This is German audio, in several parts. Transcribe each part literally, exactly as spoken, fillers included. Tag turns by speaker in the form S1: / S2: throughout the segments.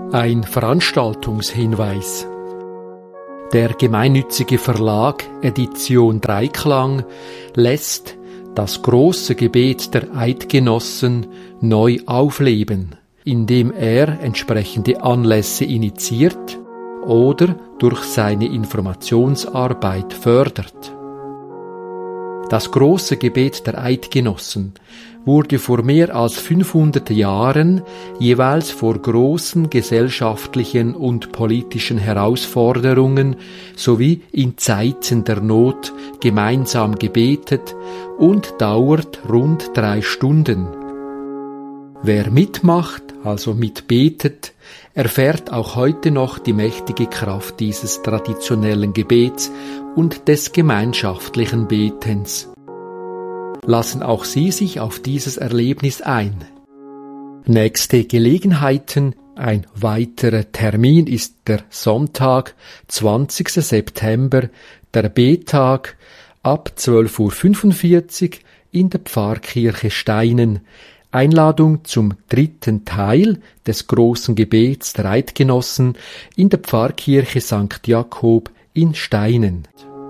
S1: Ein Veranstaltungshinweis. Der gemeinnützige Verlag Edition Dreiklang lässt das große Gebet der Eidgenossen neu aufleben, indem er entsprechende Anlässe initiiert oder durch seine Informationsarbeit fördert. Das große Gebet der Eidgenossen wurde vor mehr als fünfhundert Jahren jeweils vor großen gesellschaftlichen und politischen Herausforderungen sowie in Zeiten der Not gemeinsam gebetet und dauert rund drei Stunden. Wer mitmacht, also mitbetet, erfährt auch heute noch die mächtige Kraft dieses traditionellen Gebets und des gemeinschaftlichen Betens. Lassen auch Sie sich auf dieses Erlebnis ein. Nächste Gelegenheiten, ein weiterer Termin ist der Sonntag, zwanzigster September, der Bettag, ab zwölf Uhr fünfundvierzig in der Pfarrkirche Steinen. Einladung zum dritten Teil des großen Gebets der Eidgenossen in der Pfarrkirche Sankt Jakob in Steinen.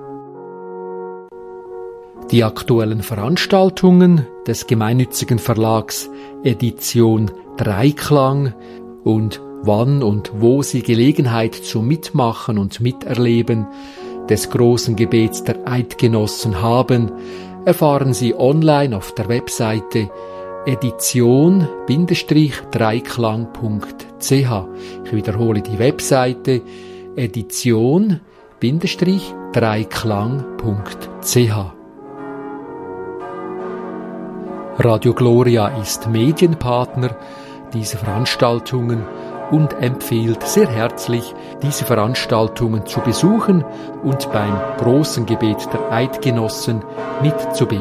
S1: Die aktuellen Veranstaltungen des gemeinnützigen Verlags Edition Dreiklang und wann und wo Sie Gelegenheit zum Mitmachen und Miterleben des großen Gebets der Eidgenossen haben, erfahren Sie online auf der Webseite edition Dreiklang punkt c h. Ich wiederhole die Webseite edition Dreiklang punkt c h. Radio Gloria ist Medienpartner dieser Veranstaltungen und empfiehlt sehr herzlich, diese Veranstaltungen zu besuchen und beim großen Gebet der Eidgenossen mitzubeten.